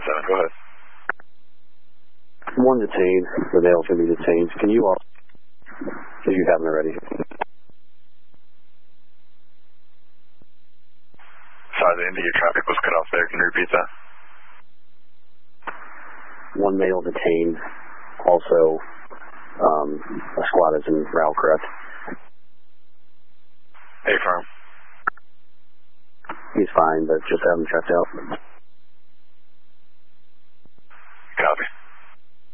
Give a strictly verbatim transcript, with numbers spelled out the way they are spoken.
seven, go ahead. One detained. The male can be detained. Can you also, if you haven't already? Sorry, the end of your traffic was cut off there. Can you repeat that? One male detained. Also, um, a squad is in route, correct? A firm. He's fine, but just have him checked out.